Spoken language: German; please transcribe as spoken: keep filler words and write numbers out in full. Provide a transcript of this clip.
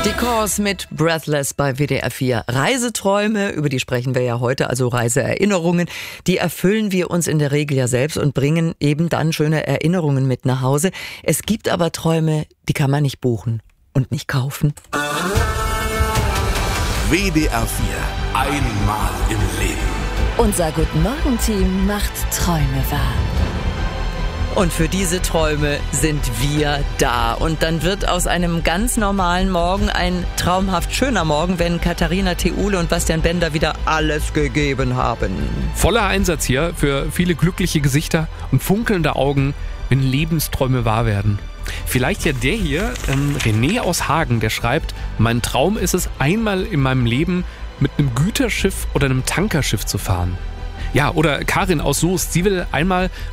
Die Chorus mit Breathless bei W D R vier. Reiseträume, über die sprechen wir ja heute, also Reiseerinnerungen, die erfüllen wir uns in der Regel ja selbst und bringen eben dann schöne Erinnerungen mit nach Hause. Es gibt aber Träume, die kann man nicht buchen und nicht kaufen. W D R vier. Einmal im Leben. Unser Guten-Morgen-Team macht Träume wahr. Und für diese Träume sind wir da. Und dann wird aus einem ganz normalen Morgen ein traumhaft schöner Morgen, wenn Katharina Theule und Bastian Bender wieder alles gegeben haben. Voller Einsatz hier für viele glückliche Gesichter und funkelnde Augen, wenn Lebensträume wahr werden. Vielleicht ja der hier, ähm, René aus Hagen, der schreibt: Mein Traum ist es, einmal in meinem Leben mit einem Güterschiff oder einem Tankerschiff zu fahren. Ja, oder Karin aus Soest, sie will einmal